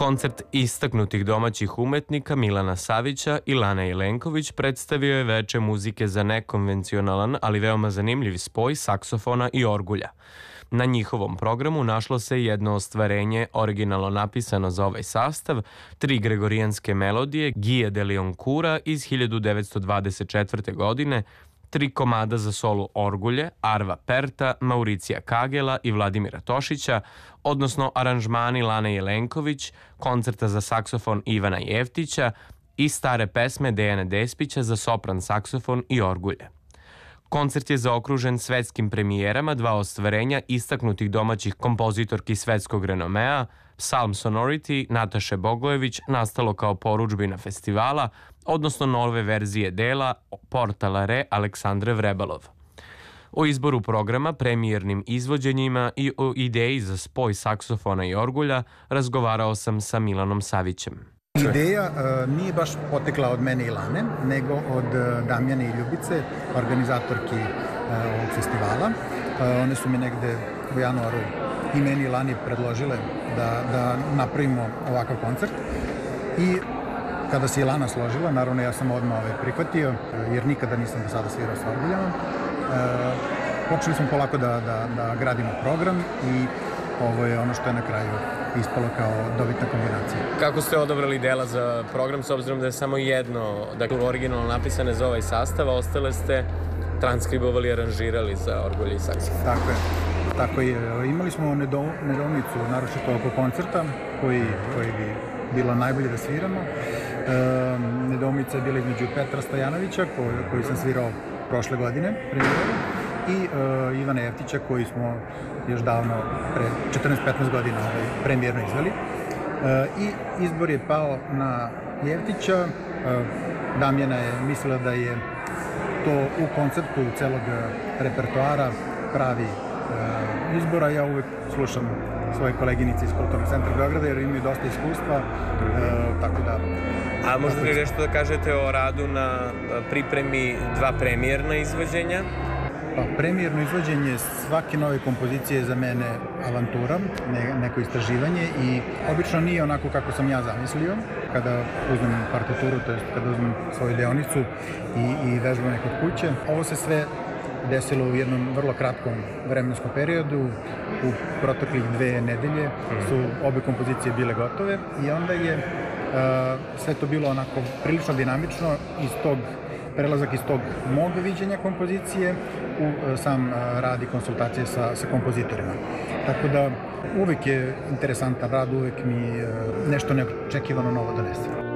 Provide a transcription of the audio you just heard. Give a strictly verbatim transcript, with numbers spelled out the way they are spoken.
Koncert istaknutih domaćih umetnika Milana Savića i Lane Jelenković predstavio je veče muzike za nekonvencionalan, ali veoma zanimljiv spoj saksofona i orgulja. Na njihovom programu našlo se jedno ostvarenje originalno napisano za ovaj sastav, tri gregorijanske melodije Guille de Liancourt iz hiljadu devetsto dvadeset četvrte. godine, tri komada za solo orgulje Arva Perta, Mauricija Kagela i Vladimira Tošića, odnosno aranžmani Lane Jelenković, koncerta za saksofon Ivana Jeftića i stare pesme Dejana Despića za sopran saksofon i orgulje. Koncert je zaokružen svetskim premijerama dva ostvarenja istaknutih domaćih kompozitorki svetskog renomea, Psalm Sonority Nataše Bogojević, nastalo kao porudžbina festivala, odnosno nove verzije dela Porta la Re Aleksandre Vrebalov. O izboru programa, premijernim izvođenjima i o ideji za spoj saksofona i orgulja razgovarao sam sa Milanom Savićem. Ideja uh, nije baš potekla od mene i Lane, nego od uh, Damjane i Ljubice, organizatorki uh, ovog festivala. Uh, one su mi negde u januaru i meni i Lani predložile da, da napravimo ovakav koncert. I kada se i Lana složila, naravno ja sam odmah ovaj prihvatio, uh, jer nikada nisam do sada svirao sa orguljama. Uh, počeli smo polako da, da, da gradimo program i ovo je ono što je na kraju ispalo kao dobitna kombinacija. Kako ste odabrali dela za program, s obzirom da je samo jedno, dakle, originalno napisane za ovaj sastav, a ostale ste transkribovali i aranžirali za orgulje i saksofon? Tako je. Tako je. Imali smo nedou, nedoumicu, naročito oko koncerta, koji, koji bi bilo najbolje da sviramo. E, nedoumica je bila između Petra Stojanovića, koji, koji sam svirao prošle godine, premijeru, i uh, Ivana Jeftića, koji smo još davno, pre četrnaest petnaest godina ovaj, premijerno izveli. Uh, I izbor je pao na Jeftića. Uh, Damjana je mislila da je to u konceptu celog repertoara pravi uh, izbor, a ja uvek slušam svoje koleginice iz Kulturnog centra Beograda jer imaju dosta iskustva, uh, tako da... A možete li nešto da kažete o radu na pripremi dva premijerna izvođenja? Pa, premijerno izvođenje svake nove kompozicije je za mene avantura, ne, neko istraživanje i obično nije onako kako sam ja zamislio. Kada uzmem partituru, to jest kada uzmem svoju deonicu i, i vežbam je kod kuće. Ovo se sve desilo u jednom vrlo kratkom vremenskom periodu. U proteklih dve nedelje su obe kompozicije bile gotove i onda je uh, sve to bilo onako prilično dinamično iz tog prelazak iz tog mog viđenja kompozicije u sam rad i konsultacije sa, sa kompozitorima. Tako da uvek je interesantan rad, uvek mi nešto neočekivano novo donese.